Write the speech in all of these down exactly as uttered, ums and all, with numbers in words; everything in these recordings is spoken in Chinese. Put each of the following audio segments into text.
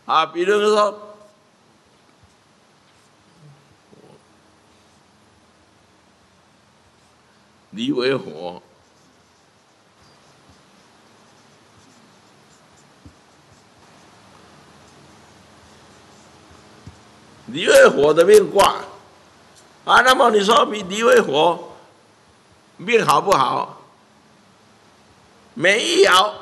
啊，比如说，离为火，离为火的命卦啊，那么你说比离为火命好不好？每一爻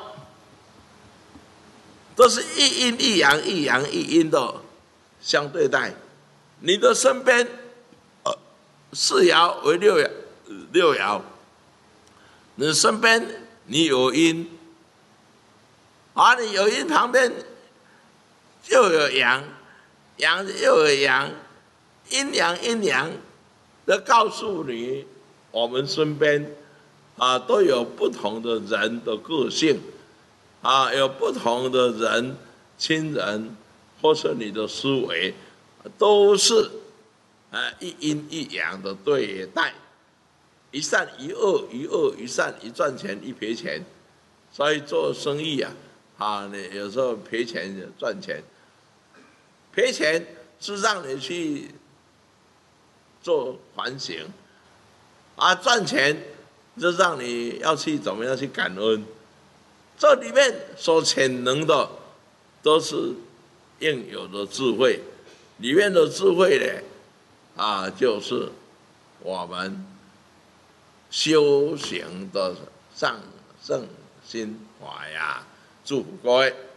都是一阴一阳，一阳一阴的相对待。你的身边，呃，四爻为六爻，六爻，你身边你有阴，啊，你有阴旁边又有阳，阳又有阳，阴阳阴阳的告诉你，我们身边啊都有不同的人的个性，啊，有不同的人、亲人，或是你的思维，都是呃一阴一阳的对待，一善一恶，一恶一善，一赚钱一赔钱，所以做生意啊，啊，你有时候赔钱赚钱，赔钱是让你去做反省，啊，赚钱就让你要去怎么样去感恩。这里面所潜能的都是应有的智慧，里面的智慧呢，啊，就是我们修行的上圣心法呀，祝福各位。